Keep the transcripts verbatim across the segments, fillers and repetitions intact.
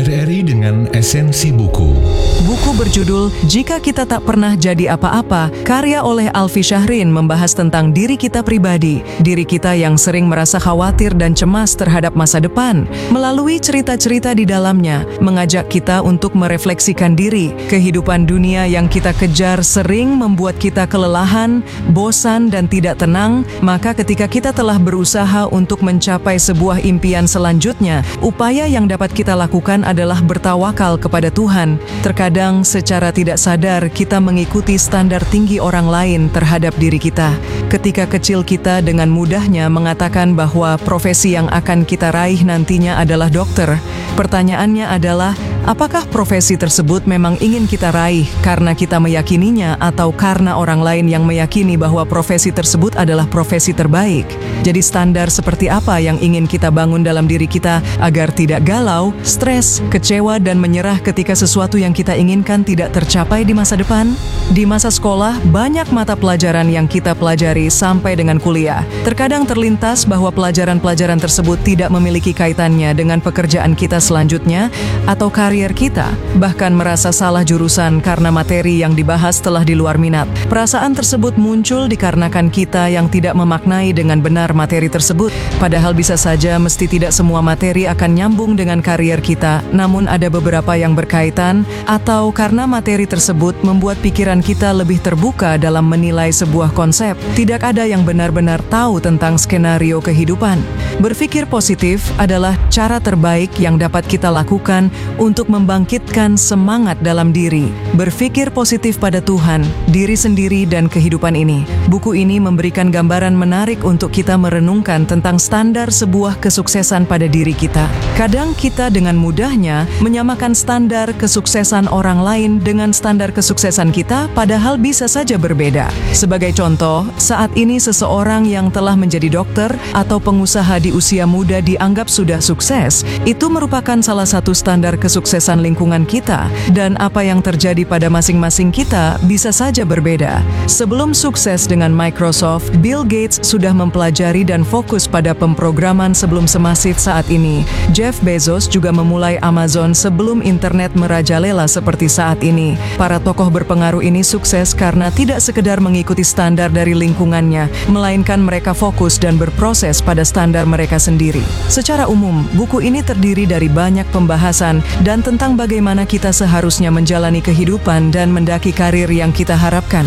R R I dengan esensi buku. Buku berjudul Jika Kita Tak Pernah Jadi Apa-Apa, karya oleh Alfi Syahrin, membahas tentang diri kita pribadi, diri kita yang sering merasa khawatir dan cemas terhadap masa depan. Melalui cerita-cerita di dalamnya, mengajak kita untuk merefleksikan diri. Kehidupan dunia yang kita kejar sering membuat kita kelelahan, bosan, dan tidak tenang, maka ketika kita telah berusaha untuk mencapai sebuah impian selanjutnya, upaya yang dapat kita lakukan adalah bertawakal kepada Tuhan. Terkadang secara tidak sadar kita mengikuti standar tinggi orang lain terhadap diri kita. Ketika kecil kita dengan mudahnya mengatakan bahwa profesi yang akan kita raih nantinya adalah dokter. Pertanyaannya adalah, apakah profesi tersebut memang ingin kita raih karena kita meyakininya atau karena orang lain yang meyakini bahwa profesi tersebut adalah profesi terbaik? Jadi standar seperti apa yang ingin kita bangun dalam diri kita agar tidak galau, stres, kecewa, dan menyerah ketika sesuatu yang kita inginkan tidak tercapai di masa depan? Di masa sekolah, banyak mata pelajaran yang kita pelajari sampai dengan kuliah. Terkadang terlintas bahwa pelajaran-pelajaran tersebut tidak memiliki kaitannya dengan pekerjaan kita selanjutnya atau karier kita, bahkan merasa salah jurusan karena materi yang dibahas telah di luar minat. Perasaan tersebut muncul dikarenakan kita yang tidak memaknai dengan benar materi tersebut. Padahal bisa saja mesti tidak semua materi akan nyambung dengan karier kita, namun ada beberapa yang berkaitan, atau karena materi tersebut membuat pikiran kita lebih terbuka dalam menilai sebuah konsep. Tidak ada yang benar-benar tahu tentang skenario kehidupan. Berpikir positif adalah cara terbaik yang dapat kita lakukan untuk membangkitkan semangat dalam diri. Berpikir positif pada Tuhan, diri sendiri, dan kehidupan ini. Buku ini memberikan gambaran menarik untuk kita merenungkan tentang standar sebuah kesuksesan pada diri kita. Kadang kita dengan mudahnya menyamakan standar kesuksesan orang lain dengan standar kesuksesan kita, padahal bisa saja berbeda. Sebagai contoh, saat ini seseorang yang telah menjadi dokter atau pengusaha di usia muda dianggap sudah sukses. Itu merupakan salah satu standar kesuksesan lingkungan kita, dan apa yang terjadi pada masing-masing kita bisa saja berbeda. Sebelum sukses dengan Microsoft, Bill Gates sudah mempelajari dan fokus pada pemrograman sebelum semasif saat ini. Jeff Bezos juga memulai Amazon sebelum internet merajalela seperti saat ini. Para tokoh berpengaruh ini sukses karena tidak sekedar mengikuti standar dari lingkungannya, melainkan mereka fokus dan berproses pada standar mereka sendiri. Secara umum, buku ini terdiri dari banyak pembahasan dan tentang bagaimana kita seharusnya menjalani kehidupan dan mendaki karir yang kita harapkan.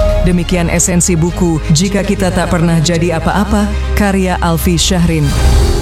Demikian esensi buku Jika Kita Tak Pernah Jadi Apa-Apa, karya Alfi Syahrin.